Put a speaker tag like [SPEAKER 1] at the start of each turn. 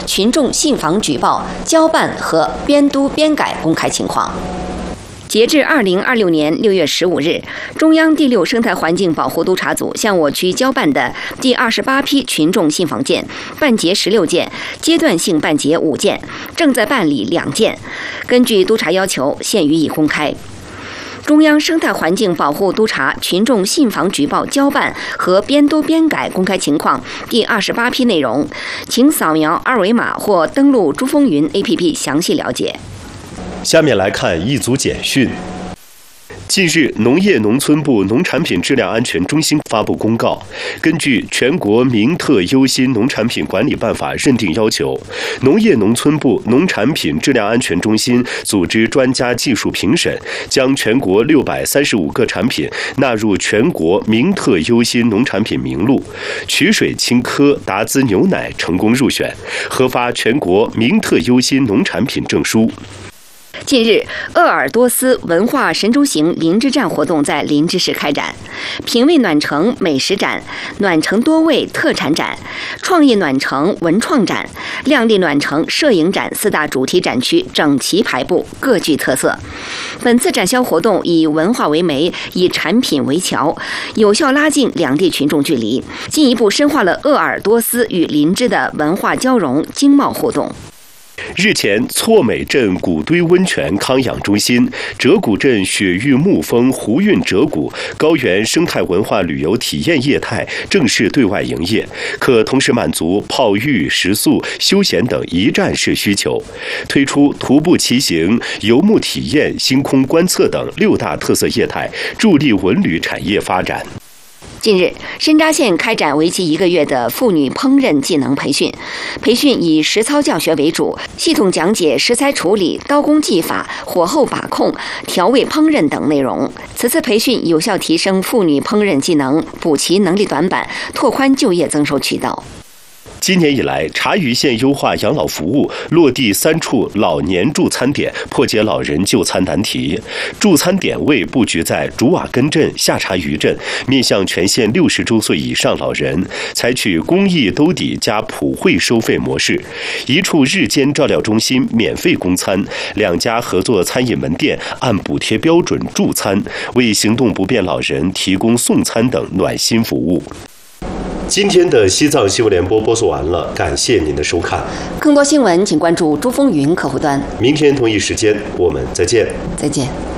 [SPEAKER 1] 群众信访举报、交办和编督编改公开情况。截至2026年6月15日，中央第6生态环境保护督察组向我区交办的第28批群众信访件办结16件，阶段性办结5件，正在办理2件。根据督察要求，现予以公开。中央生态环境保护督察群众信访举报、交办和编督编改公开情况第28批内容，请扫描2维码或登录珠风云 APP 详细了解。
[SPEAKER 2] 下面来看一组简讯。近日，农业农村部农产品质量安全中心发布公告，根据全国名特优新农产品管理办法认定要求，农业农村部农产品质量安全中心组织专家技术评审，将全国635个产品纳入全国名特优新农产品名录，曲水青稞达孜牛奶成功入选，核发全国名特优新农产品证书。
[SPEAKER 1] 近日，鄂尔多斯文化神州行林芝站活动在林芝市开展，品味暖城美食展、暖城多味特产展、创意暖城文创展、靓丽暖城摄影展4大主题展区整齐排布，各具特色。本次展销活动以文化为媒，以产品为桥，有效拉近两地群众距离，进一步深化了鄂尔多斯与林芝的文化交融、经贸互动。
[SPEAKER 2] 日前，错美镇古堆温泉康养中心、折谷镇雪域沐风湖韵折谷高原生态文化旅游体验业态正式对外营业，可同时满足泡浴、食宿、休闲等一站式需求，推出徒步骑行、游牧体验、星空观测等6大特色业态，助力文旅产业发展。
[SPEAKER 1] 近日，深扎县开展为期1个月的妇女烹饪技能培训，培训以实操教学为主，系统讲解食材处理、刀工技法、火候把控、调味烹饪等内容。此次培训有效提升妇女烹饪技能，补齐能力短板，拓宽就业增收渠道。
[SPEAKER 2] 今年以来，察隅县优化养老服务，落地3处老年助餐点，破解老人就餐难题。助餐点位布局在竹瓦根镇、下察隅镇，面向全县60周岁以上老人，采取公益兜底加普惠收费模式。1处日间照料中心免费供餐，2家合作餐饮门店按补贴标准助餐，为行动不便老人提供送餐等暖心服务。今天的西藏新闻联播播送完了，感谢您的收看。
[SPEAKER 1] 更多新闻请关注珠风云客户端。
[SPEAKER 2] 明天同一时间我们再见。
[SPEAKER 1] 再见。